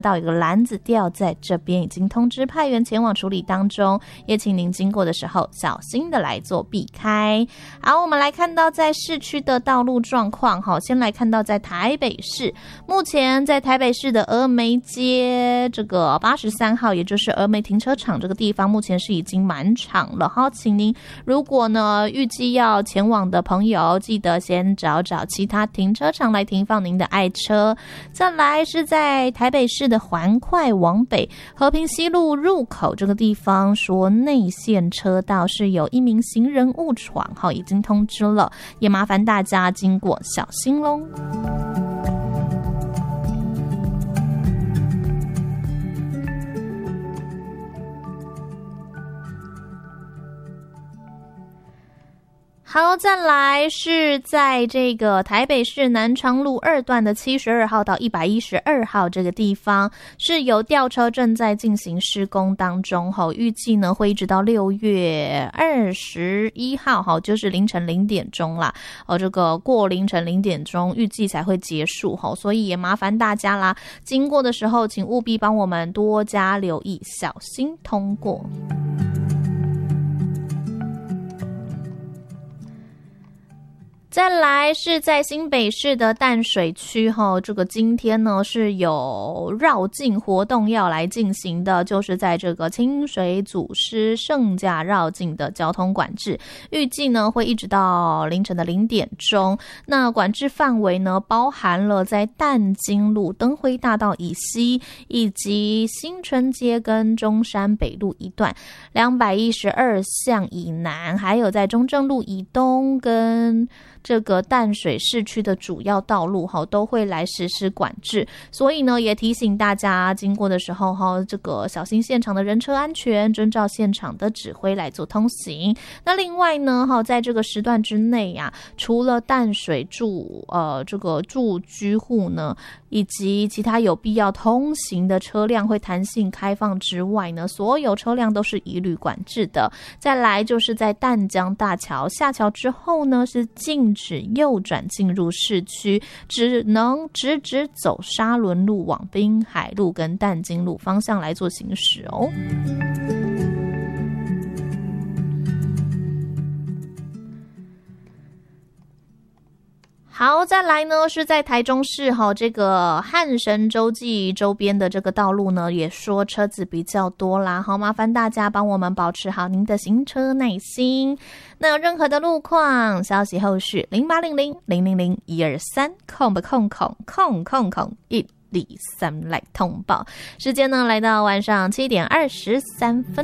到一个篮子掉在这边，已经通知派员前往处理当中，也请您经过的时候小心的来做避开。好，我们来看到在市区的道路状况，先来看到在台北市，目前在台北市的峨眉街这个83号，也就是峨眉停车场这个地方，目前是已经满场了。好，请您如果呢预计要前往的朋友，记得先找其他停车场来停放您的爱车。再来是在台北市的环快往北和平西路入口这个地方，说内线车道是有一名行人误闯，已经通知了，也麻烦大家经过小心咯。好，再来是在这个台北市南昌路2段的72号到112号这个地方，是有吊车正在进行施工当中，预计呢会一直到6月21号，就是凌晨0点钟啦，这个过凌晨0点钟预计才会结束，所以也麻烦大家啦，经过的时候请务必帮我们多加留意，小心通过。再来是在新北市的淡水区，这个今天呢是有绕境活动要来进行的，就是在这个清水祖师圣驾绕境的交通管制，预计呢会一直到凌晨的0点钟。那管制范围呢包含了在淡金路、灯辉大道以西，以及新春街跟中山北路一段212巷以南，还有在中正路以东跟这个淡水市区的主要道路都会来实施管制，所以呢也提醒大家经过的时候这个小心现场的人车安全，遵照现场的指挥来做通行。那另外呢在这个时段之内啊，除了淡水这个住居户呢以及其他有必要通行的车辆会弹性开放之外呢，所有车辆都是一律管制的。再来就是在淡江大桥下桥之后呢，是禁止右转进入市区，只能直走沙仑路往滨海路跟淡金路方向来做行驶哦。好，再来呢是在台中市这个汉神洲际周边的这个道路呢，也说车子比较多啦，好，麻烦大家帮我们保持好您的行车耐心。那有任何的路况消息后续0800-000-123123来通报。时间呢来到晚上7点23分。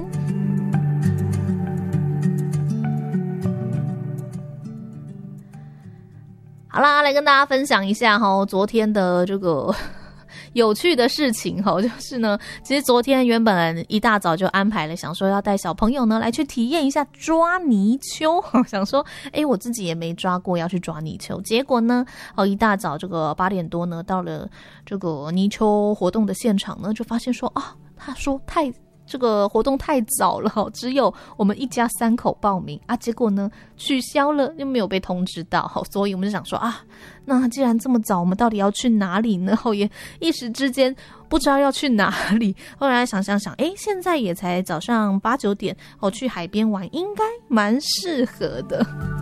好啦，来跟大家分享一下昨天的这个有趣的事情就是呢，其实昨天原本一大早就安排了，想说要带小朋友呢来去体验一下抓泥鳅，想说我自己也没抓过，要去抓泥鳅。结果呢一大早这个8点多呢到了这个泥鳅活动的现场呢，就发现说他说这个活动太早了，只有我们一家3口报名啊，结果呢取消了，又没有被通知到，所以我们就想说那既然这么早，我们到底要去哪里呢？也一时之间不知道要去哪里。后来想现在也才早上8、9点，去海边玩应该蛮适合的。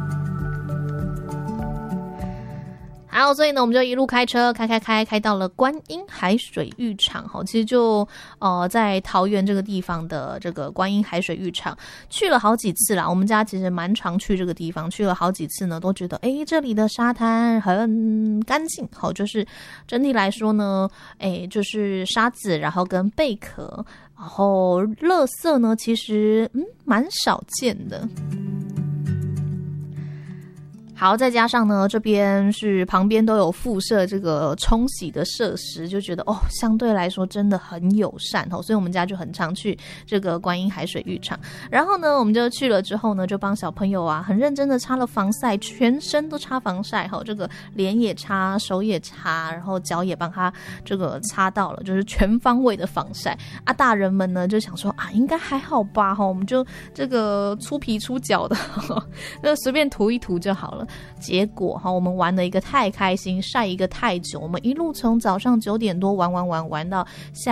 好，所以呢我们就一路开车开到了观音海水浴场，其实就在桃园这个地方的这个观音海水浴场去了好几次啦。我们家其实蛮常去这个地方，去了好几次呢，都觉得这里的沙滩很干净，就是整体来说呢就是沙子然后跟贝壳，然后垃圾呢其实蛮少见的。好，再加上呢这边是旁边都有附设这个冲洗的设施，就觉得相对来说真的很友善，所以我们家就很常去这个观音海水浴场。然后呢我们就去了之后呢，就帮小朋友很认真的擦了防晒，全身都擦防晒，这个脸也擦，手也擦，然后脚也帮他这个擦到了，就是全方位的防晒大人们呢就想说应该还好吧，我们就这个粗皮粗脚的就随便涂一涂就好了。结果我们玩了一个太开心，晒一个太久，我们一路从早上9点多玩到下